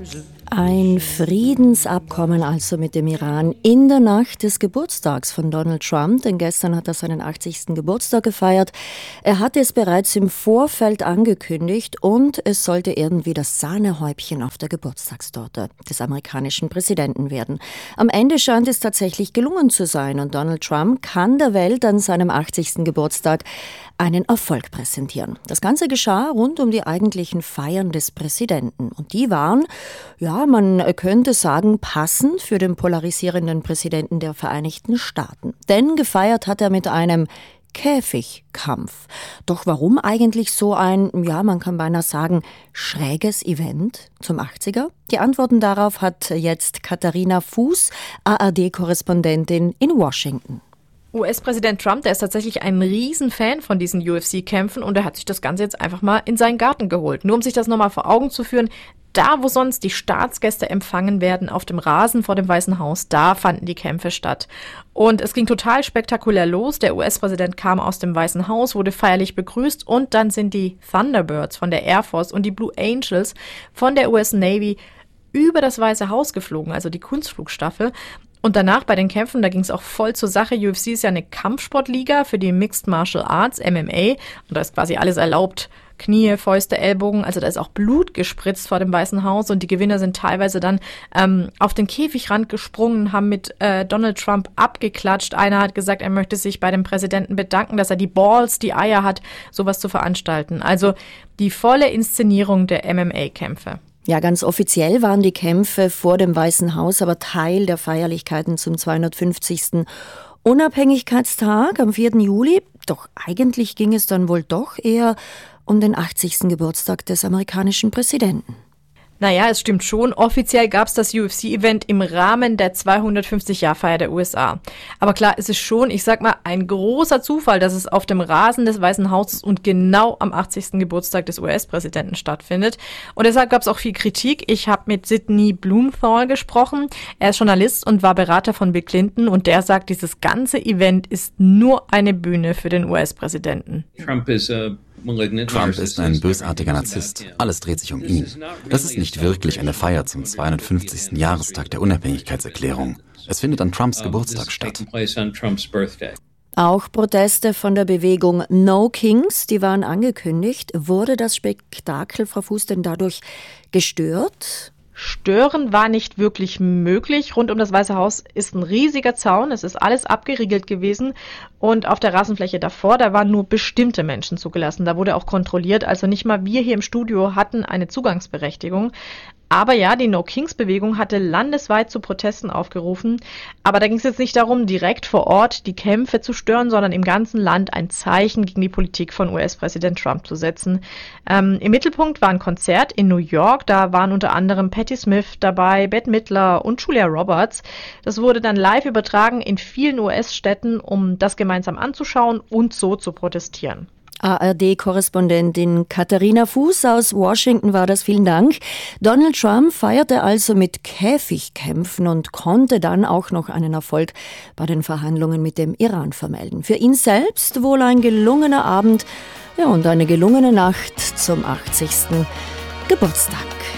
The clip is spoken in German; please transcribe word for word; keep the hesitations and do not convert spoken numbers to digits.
Ein Friedensabkommen also mit dem Iran in der Nacht des Geburtstags von Donald Trump, denn gestern hat er seinen achtzigsten Geburtstag gefeiert. Er hatte es bereits im Vorfeld angekündigt und es sollte irgendwie das Sahnehäubchen auf der Geburtstagstorte des amerikanischen Präsidenten werden. Am Ende scheint es tatsächlich gelungen zu sein und Donald Trump kann der Welt an seinem achtzigsten Geburtstag einen Erfolg präsentieren. Das Ganze geschah rund um die eigentlichen Feiern des Präsidenten. Und die waren, ja, man könnte sagen, passend für den polarisierenden Präsidenten der Vereinigten Staaten. Denn gefeiert hat er mit einem Käfigkampf. Doch warum eigentlich so ein, ja, man kann beinahe sagen, schräges Event zum achtziger? Die Antworten darauf hat jetzt Katharina Fuß, A R D-Korrespondentin in Washington. U S-Präsident Trump, der ist tatsächlich ein Riesenfan von diesen U F C-Kämpfen und er hat sich das Ganze jetzt einfach mal in seinen Garten geholt. Nur um sich das nochmal vor Augen zu führen, da wo sonst die Staatsgäste empfangen werden, auf dem Rasen vor dem Weißen Haus, da fanden die Kämpfe statt. Und es ging total spektakulär los. Der U S-Präsident kam aus dem Weißen Haus, wurde feierlich begrüßt und dann sind die Thunderbirds von der Air Force und die Blue Angels von der U S Navy über das Weiße Haus geflogen, also die Kunstflugstaffel. Und danach bei den Kämpfen, da ging es auch voll zur Sache. U F C ist ja eine Kampfsportliga für die Mixed Martial Arts, M M A. Und da ist quasi alles erlaubt. Knie, Fäuste, Ellbogen. Also da ist auch Blut gespritzt vor dem Weißen Haus. Und die Gewinner sind teilweise dann ähm, auf den Käfigrand gesprungen, haben mit äh, Donald Trump abgeklatscht. Einer hat gesagt, er möchte sich bei dem Präsidenten bedanken, dass er die Balls, die Eier hat, sowas zu veranstalten. Also die volle Inszenierung der M M A-Kämpfe. Ja, ganz offiziell waren die Kämpfe vor dem Weißen Haus aber Teil der Feierlichkeiten zum zweihundertfünfzigsten Unabhängigkeitstag am vierten Juli. Doch eigentlich ging es dann wohl doch eher um den achtzigsten Geburtstag des amerikanischen Präsidenten. Naja, es stimmt schon. Offiziell gab es das U F C-Event im Rahmen der zweihundertfünfzig-Jahr-Feier der U S A. Aber klar, es ist schon, ich sag mal, ein großer Zufall, dass es auf dem Rasen des Weißen Hauses und genau am achtzigsten Geburtstag des U S-Präsidenten stattfindet. Und deshalb gab es auch viel Kritik. Ich habe mit Sidney Blumenthal gesprochen. Er ist Journalist und war Berater von Bill Clinton. Und der sagt, dieses ganze Event ist nur eine Bühne für den U S-Präsidenten. Trump ist uh Trump ist ein bösartiger Narzisst. Alles dreht sich um ihn. Das ist nicht wirklich eine Feier zum zweihundertfünfzigsten Jahrestag der Unabhängigkeitserklärung. Es findet an Trumps Geburtstag statt. Auch Proteste von der Bewegung No Kings, die waren angekündigt. Wurde das Spektakel, Frau Fuß, denn dadurch gestört? Stören war nicht wirklich möglich. Rund um das Weiße Haus ist ein riesiger Zaun. Es ist alles abgeriegelt gewesen. Und auf der Rasenfläche davor, da waren nur bestimmte Menschen zugelassen. Da wurde auch kontrolliert. Also nicht mal wir hier im Studio hatten eine Zugangsberechtigung. Aber ja, die No-Kings-Bewegung hatte landesweit zu Protesten aufgerufen. Aber da ging es jetzt nicht darum, direkt vor Ort die Kämpfe zu stören, sondern im ganzen Land ein Zeichen gegen die Politik von U S-Präsident Trump zu setzen. Ähm, Im Mittelpunkt war ein Konzert in New York. Da waren unter anderem Patti Smith dabei, Bette Midler und Julia Roberts. Das wurde dann live übertragen in vielen U S-Städten, um das gemeinsam anzuschauen und so zu protestieren. A R D-Korrespondentin Katharina Fuß aus Washington war das. Vielen Dank. Donald Trump feierte also mit Käfigkämpfen und konnte dann auch noch einen Erfolg bei den Verhandlungen mit dem Iran vermelden. Für ihn selbst wohl ein gelungener Abend, ja, und eine gelungene Nacht zum achtzigsten Geburtstag.